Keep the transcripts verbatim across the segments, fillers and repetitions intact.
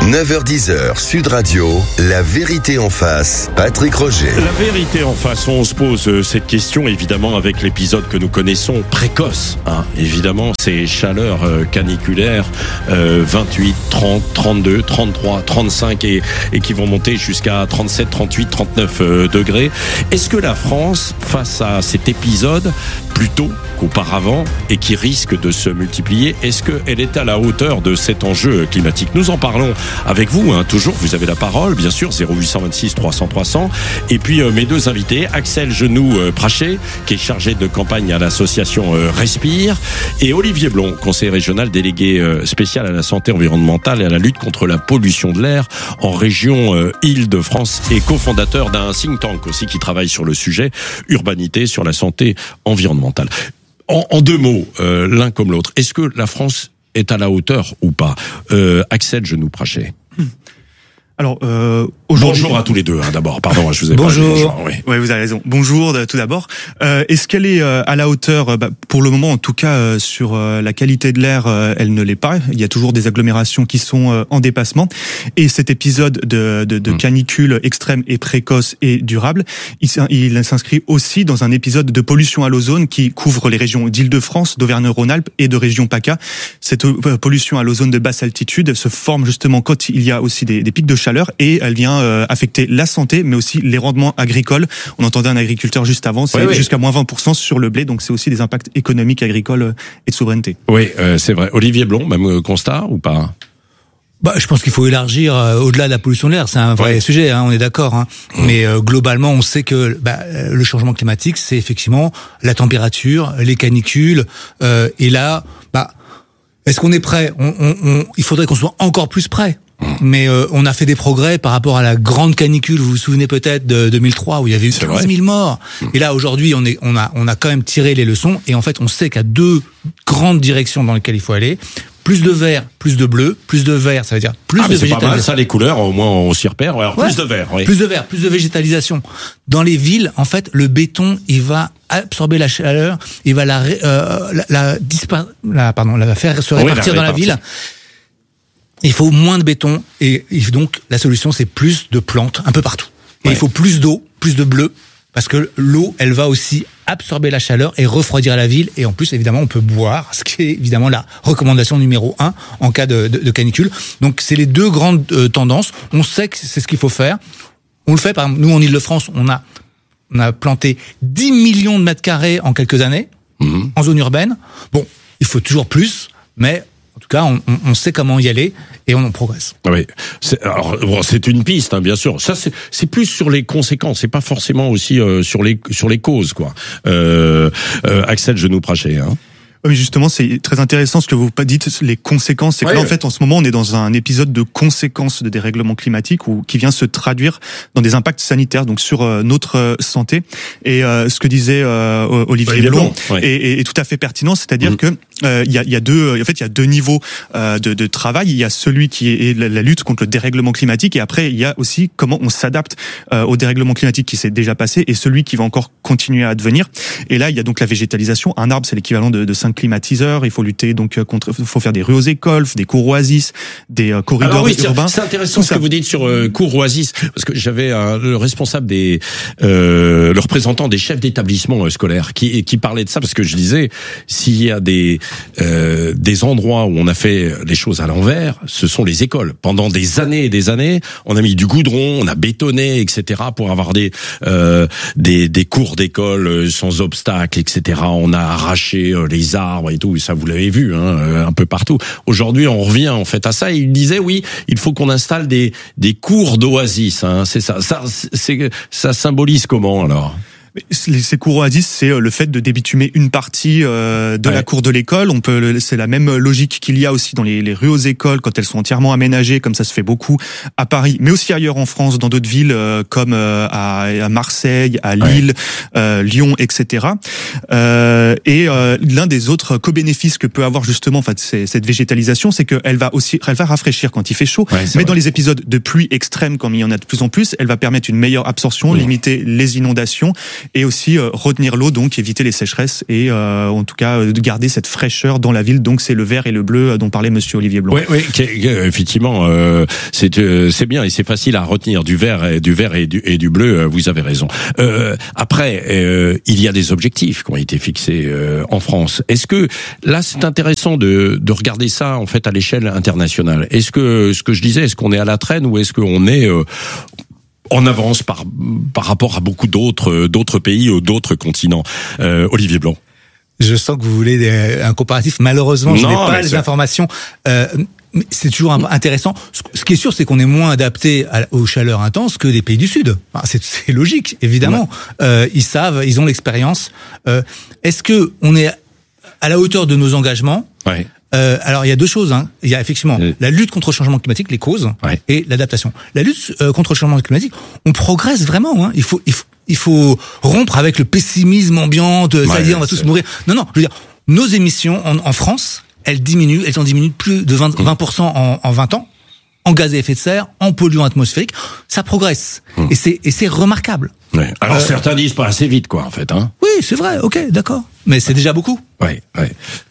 neuf heures dix, Sud Radio, la vérité en face. Patrick Roger. La vérité en face, on se pose cette question évidemment avec l'épisode que nous connaissons précoce. Hein. Évidemment, ces chaleurs euh, caniculaires euh, vingt-huit, trente, trente-deux, trente-trois, trente-cinq et, et qui vont monter jusqu'à trente-sept, trente-huit, trente-neuf euh, degrés. Est-ce que la France, face à cet épisode, plus tôt qu'auparavant et qui risque de se multiplier, est-ce qu'elle est à la hauteur de cet enjeu climatique? Nous en parlons avec vous, hein, toujours, vous avez la parole, bien sûr, zéro huit cent vingt-six trois cents trois cents. Et puis euh, mes deux invités, Axel Genoux-Praché, qui est chargé de campagne à l'association euh, Respire, et Olivier Blon, conseiller régional délégué euh, spécial à la santé environnementale et à la lutte contre la pollution de l'air en région euh, Île-de-France et cofondateur d'un think tank aussi qui travaille sur le sujet urbanité, sur la santé environnementale. En, en deux mots, euh, l'un comme l'autre, est-ce que la France est à la hauteur ou pas? euh, Axel Genoux-Praché. Alors, euh, aujourd'hui... Bonjour à tous les deux, hein, d'abord. Pardon, je vous ai bonjour. pas dit bonjour. Oui. Ouais, vous avez raison. Bonjour, tout d'abord. Euh, est-ce qu'elle est euh, à la hauteur? bah, Pour le moment, en tout cas, euh, sur euh, la qualité de l'air, euh, elle ne l'est pas. Il y a toujours des agglomérations qui sont euh, en dépassement. Et cet épisode de, de, de mmh. canicule extrême et précoce et durable, il, il s'inscrit aussi dans un épisode de pollution à l'ozone qui couvre les régions d'Île-de-France, d'Auvergne-Rhône-Alpes et de région PACA. Cette euh, pollution à l'ozone de basse altitude se forme justement quand il y a aussi des, des pics de chaleur et elle vient euh, affecter la santé mais aussi les rendements agricoles. On entendait un agriculteur juste avant, c'est oui, oui. jusqu'à moins vingt pour cent sur le blé, donc c'est aussi des impacts économiques, agricoles et de souveraineté. Oui, euh, c'est vrai. Olivier Blon, même constat ou pas? Bah, je pense qu'il faut élargir euh, au-delà de la pollution de l'air, c'est un vrai ouais. sujet, hein, on est d'accord. Hein. Mmh. Mais euh, globalement, on sait que bah, le changement climatique, c'est effectivement la température, les canicules, euh, et là, bah, est-ce qu'on est prêt? on, on, on, Il faudrait qu'on soit encore plus prêt. Mais euh, on a fait des progrès par rapport à la grande canicule. Vous vous souvenez peut-être de deux mille trois où il y avait eu quinze mille morts. Et là aujourd'hui, on est, on a, on a quand même tiré les leçons. Et en fait, on sait qu'il y a deux grandes directions dans lesquelles il faut aller. Plus de vert, plus de bleu. Plus de vert, ça veut dire plus ah, de végétalisation. C'est pas mal, ça, les couleurs, au moins on s'y repère. Alors, ouais. Plus de vert, oui. Plus de vert, plus de végétalisation. Dans les villes, en fait, le béton, il va absorber la chaleur, il va la, euh, la, la, dispa- la, pardon, la faire se répartir oui, la dans la ville. Il faut moins de béton et donc la solution c'est plus de plantes un peu partout. Et ouais. il faut plus d'eau, plus de bleu parce que l'eau elle va aussi absorber la chaleur et refroidir la ville et en plus évidemment on peut boire, ce qui est évidemment la recommandation numéro un en cas de, de, de canicule. Donc c'est les deux grandes euh, tendances. On sait que c'est ce qu'il faut faire. On le fait par exemple, nous en Île-de-France on a on a planté dix millions de mètres carrés en quelques années mmh. en zone urbaine. Bon, il faut toujours plus, mais en tout cas, on, on sait comment y aller et on en progresse. Oui, c'est, alors bon, c'est une piste, hein, bien sûr. Ça, c'est, c'est plus sur les conséquences, c'est pas forcément aussi euh, sur les sur les causes, quoi. Euh, euh, Axel Genoux-Praché, hein. Oui, justement, c'est très intéressant ce que vous dites, les conséquences. C'est que ouais, là, en fait, en ce moment, on est dans un épisode de conséquences de dérèglement climatique ou qui vient se traduire dans des impacts sanitaires, donc sur euh, notre santé. Et euh, ce que disait euh, Olivier ouais, Blon ouais. est, est, est tout à fait pertinent, c'est-à-dire mmh. que euh, il y a, il y a deux, en fait, il y a deux niveaux euh, de, de travail. Il y a celui qui est la, la lutte contre le dérèglement climatique, et après, il y a aussi comment on s'adapte euh, au dérèglement climatique qui s'est déjà passé et celui qui va encore continuer à advenir. Et là, il y a donc la végétalisation. Un arbre, c'est l'équivalent de, de cinq climatiseurs. Il faut lutter donc contre, il faut faire des rues aux écoles, des cours oasis, des euh, corridors Alors oui, urbains. C'est intéressant ce que vous dites sur euh, cours oasis, parce que j'avais un, le responsable des, euh, le représentant des chefs d'établissement euh, scolaires qui qui parlait de ça, parce que je disais s'il y a des euh, des endroits où on a fait les choses à l'envers, ce sont les écoles. Pendant des années et des années, on a mis du goudron, on a bétonné, et cetera pour avoir des euh, des des cours d'école sans obstacles, et cetera. On a arraché euh, les arbres et tout, et ça vous l'avez vu, hein, un peu partout. Aujourd'hui, on revient en fait à ça. Et il disait oui, il faut qu'on installe des des cours d'oasis. Hein, c'est ça. Ça, c'est ça symbolise comment alors? Ces cours oasis, c'est le fait de débitumer une partie euh, de ouais. la cour de l'école. On peut, c'est la même logique qu'il y a aussi dans les, les rues aux écoles quand elles sont entièrement aménagées, comme ça se fait beaucoup à Paris, mais aussi ailleurs en France, dans d'autres villes euh, comme euh, à, à Marseille, à Lille, ouais. euh, Lyon, et cetera. Euh, et euh, l'un des autres co-bénéfices que peut avoir justement, en fait, c'est, cette végétalisation, c'est qu'elle va aussi, elle va rafraîchir quand il fait chaud, ouais, mais vrai. Dans les épisodes de pluie extrême, comme il y en a de plus en plus, elle va permettre une meilleure absorption, oui. limiter les inondations. et aussi euh, retenir l'eau, donc éviter les sécheresses et euh, en tout cas euh, de garder cette fraîcheur dans la ville. Donc c'est le vert et le bleu dont parlait Monsieur Olivier Blanc. Oui, oui, effectivement, euh, c'est euh, c'est bien et c'est facile à retenir du vert et du vert et du et du bleu. Vous avez raison. Euh, après, euh, il y a des objectifs qui ont été fixés euh, en France. Est-ce que là, c'est intéressant de de regarder ça en fait à l'échelle internationale. Est-ce que ce que je disais, est-ce qu'on est à la traîne ou est-ce qu'on est euh, en avance par par rapport à beaucoup d'autres d'autres pays ou d'autres continents? euh, Olivier Blanc. Je sens que vous voulez des, un comparatif. Malheureusement, je n'ai pas les ça... informations. Euh, c'est toujours intéressant. Ce qui est sûr, c'est qu'on est moins adapté à, aux chaleurs intenses que des pays du Sud. Enfin, c'est, c'est logique, évidemment. Ouais. Euh, ils savent, ils ont l'expérience. Euh, est-ce que on est à la hauteur de nos engagements? Ouais. Euh, alors il y a deux choses. Hein. Il y a effectivement euh. la lutte contre le changement climatique, les causes, ouais. et l'adaptation. La lutte euh, contre le changement climatique, on progresse vraiment. Hein. Il faut, il faut, il faut rompre avec le pessimisme ambiant. De, ouais, ça y est, on va tous mourir. Non, non. Je veux dire, nos émissions en, en France, elles diminuent. Elles ont diminué de plus de vingt, vingt pour cent en, en vingt ans, en gaz à effet de serre, en polluants atmosphériques. Ça progresse, mmh. et c'est, et c'est remarquable. Ouais. Alors euh, certains disent pas assez vite, quoi, en fait. Hein. Oui, c'est vrai. Ok, d'accord. Mais c'est déjà beaucoup. Oui, oui.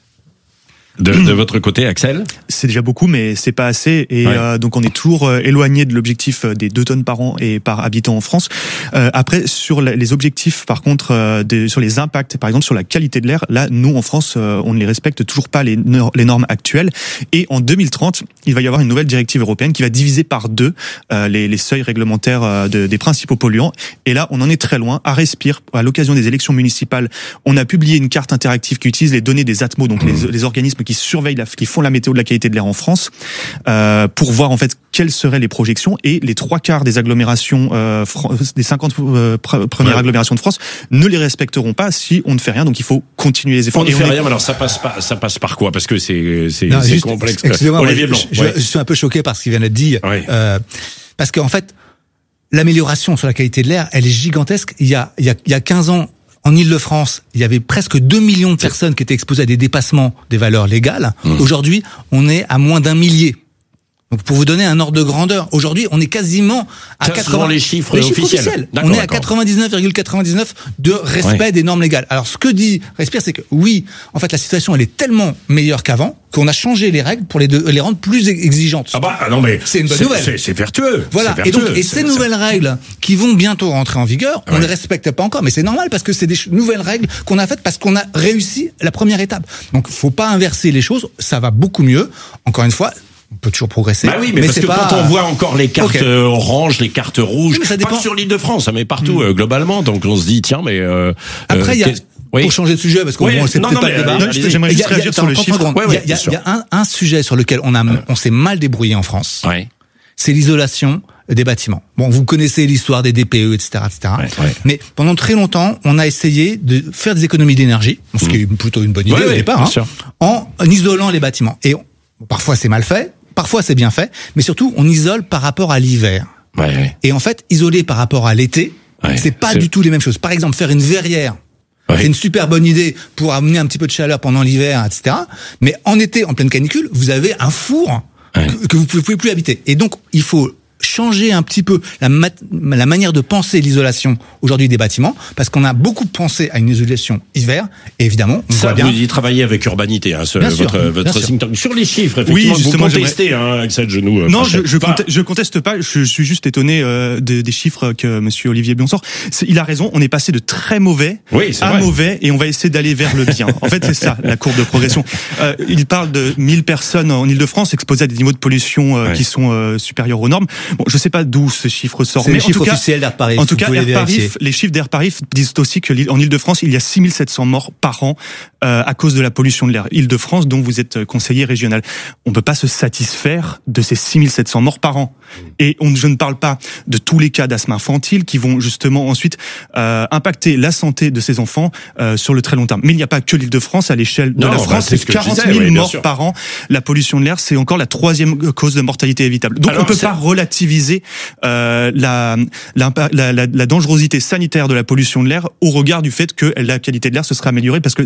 De, de votre côté, Axel? C'est déjà beaucoup, mais c'est pas assez. Et ouais. euh, donc on est toujours euh, éloigné de l'objectif des deux tonnes par an et par habitant en France. Euh, après, sur les objectifs, par contre, euh, de, sur les impacts, par exemple sur la qualité de l'air, là, nous en France, euh, on ne les respecte toujours pas les, nor- les normes actuelles. Et en deux mille trente, il va y avoir une nouvelle directive européenne qui va diviser par deux euh, les, les seuils réglementaires euh, de, des principaux polluants. Et là, on en est très loin. À Respire, à l'occasion des élections municipales, on a publié une carte interactive qui utilise les données des Atmos, donc mmh. les, les organismes qui surveillent, la, qui font la météo de la qualité de l'air en France, euh, pour voir en fait quelles seraient les projections. Et les trois quarts des agglomérations, euh, des cinquante euh, premières ouais. agglomérations de France, ne les respecteront pas si on ne fait rien. Donc il faut continuer les efforts. On ne et fait on rien, est... mais alors ça passe pas, ça passe par quoi? Parce que c'est c'est, non, c'est juste, complexe. Excusez-moi, Olivier Blanc. Je, ouais. je, je suis un peu choqué par ce qu'il vient de dire, ouais. euh, parce qu'en fait, l'amélioration sur la qualité de l'air, elle est gigantesque. Il y a il y a il y a quinze ans. En Île-de-France, il y avait presque deux millions de personnes qui étaient exposées à des dépassements des valeurs légales. Mmh. Aujourd'hui, on est à moins d'un millier. Donc, pour vous donner un ordre de grandeur, aujourd'hui, on est quasiment à quatre-vingts les chiffres, les chiffres officiels. On est à quatre-vingt-dix-neuf virgule quatre-vingt-dix-neuf de respect ouais. des normes légales. Alors, ce que dit Respire, c'est que oui, en fait, la situation, elle est tellement meilleure qu'avant qu'on a changé les règles pour les, de, les rendre plus exigeantes. Ah bah non mais c'est une bonne c'est, nouvelle. C'est, c'est vertueux. Voilà. C'est vertueux. Et donc, et ces nouvelles règles qui vont bientôt rentrer en vigueur, on ouais. les respecte pas encore, mais c'est normal parce que c'est des nouvelles règles qu'on a faites parce qu'on a réussi la première étape. Donc, faut pas inverser les choses. Ça va beaucoup mieux. Encore une fois. On peut toujours progresser. Bah oui, mais, mais parce c'est que pas... quand on voit encore les cartes okay. oranges, les cartes rouges, oui, mais ça dépend... pas sur l'Île-de-France, mais partout mmh. euh, globalement. Donc on se dit tiens, mais euh, après il y a oui. pour changer de sujet parce que oui. bon, c'est non, peut-être non, pas le débat. Non, j'aimerais juste réagir sur le chiffre. Il y a, y a, y a un, un sujet sur lequel on a, on s'est mal débrouillé en France. Ouais. C'est l'isolation des bâtiments. Bon, vous connaissez l'histoire des D P E, et cetera, et cetera. Ouais, ouais. Mais pendant très longtemps, on a essayé de faire des économies d'énergie, ce mmh. qui est plutôt une bonne idée ouais, au départ, hein, en isolant les bâtiments. Et on, parfois c'est mal fait. Parfois c'est bien fait, mais surtout on isole par rapport à l'hiver. Ouais, ouais. Et en fait, isoler par rapport à l'été, ouais, c'est pas c'est... du tout les mêmes choses. Par exemple, faire une verrière, ouais. c'est une super bonne idée pour amener un petit peu de chaleur pendant l'hiver, et cetera. Mais en été, en pleine canicule, vous avez un four ouais. que, que vous pouvez, pouvez plus habiter. Et donc, il faut changer un petit peu la, mat- la manière de penser l'isolation aujourd'hui des bâtiments, parce qu'on a beaucoup pensé à une isolation hiver, et évidemment, on ça, voit bien. Vous y travaillez avec Urbanité, hein, ce, bien votre, sûr, votre think tank. Sur les chiffres, effectivement, oui, vous contestez, hein, Axel Genoux. Non, je, je, conteste, je conteste pas, je suis juste étonné euh, de, des chiffres que monsieur Olivier Blanc sort. C'est, il a raison, on est passé de très mauvais oui, à vrai. mauvais, et on va essayer d'aller vers le bien. En fait, c'est ça, la courbe de progression. Euh, il parle de mille personnes en Île-de-France exposées à des niveaux de pollution euh, ouais. qui sont euh, supérieurs aux normes. Bon, je sais pas d'où ce chiffre sort. C'est mais les en chiffres tout cas, officiels d'Air Paris. En tout cas, Air Paris, les chiffres d'Air Paris disent aussi que en Île-de-France, il y a six mille sept cents morts par an euh, à cause de la pollution de l'air. Île-de-France, dont vous êtes conseiller régional. On peut pas se satisfaire de ces six mille sept cents morts par an. Et on, je ne parle pas de tous les cas d'asthme infantile qui vont justement ensuite euh, impacter la santé de ces enfants euh, sur le très long terme. Mais il n'y a pas que l'Île-de-France. À l'échelle de non, la France, bah, c'est, c'est quarante mille oui, morts par an. La pollution de l'air, c'est encore la troisième cause de mortalité évitable. Donc Alors, on peut c'est... pas relativiser euh, la, la, la, la, la dangerosité sanitaire de la pollution de l'air au regard du fait que la qualité de l'air se sera améliorée, parce que au contraire,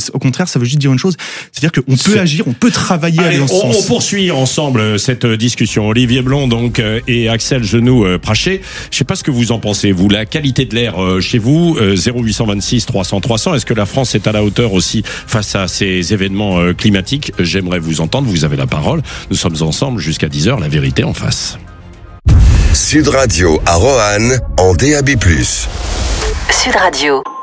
ça veut juste dire une chose, c'est-à-dire qu'on peut agir, on peut travailler Allez, dans ce on, sens. On poursuit ensemble cette discussion. Olivier Blond donc et Axel Genoux-Praché. Je sais pas ce que vous en pensez, vous, la qualité de l'air chez vous, zéro huit cent vingt-six trois cents trois cents. Est-ce que la France est à la hauteur aussi face à ces événements climatiques? J'aimerais vous entendre, vous avez la parole. Nous sommes ensemble jusqu'à dix heures, la vérité en face. Sud Radio à Roanne en D A B plus. Sud Radio.